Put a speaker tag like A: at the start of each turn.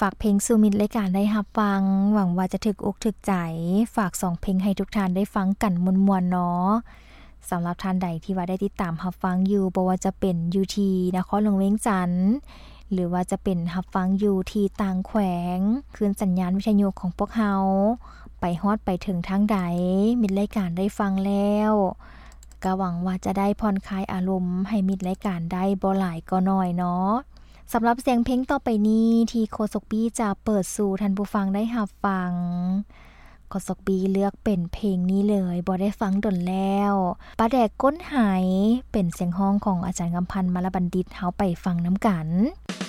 A: ฝากเพลงสู่มิตรรายการได้รับฟังหวังว่าจะถึกอกถึกใจฝาก2เพลงให้ทุกท่านได้ฟังกันม่วนๆเนาะสำหรับท่านใดที่ว่าได้ติดตามรับฟังอยู่บ่ว่าจะเป็นอยู่ที่นครหลวงเวียงจันทน์หรือว่าจะเป็นรับฟังอยู่ที่ต่างแขวงคลื่นสัญญาณวิทยุของพวกเฮาไปฮอดไปถึงทางใดมิตรรายการได้ฟังแล้วก็หวังว่าจะได้ผ่อนคลายอารมณ์ให้มิตรรายการได้บ่หลายก็น้อยเนาะสำหรับเสียงเพลงต่อไปนี้ที่โคศกบี้จะเปิดสู่ท่านผู้ฟังได้รับฟังโคศกบี้เลือกเป็นเพลงนี้เลยบ่ได้ฟังดนแล้วปลาแดกก้นหายเป็นเสียงห้องของอาจารย์กำพันธ์มลบัณฑิตเฮาไปฟังน้ำกัน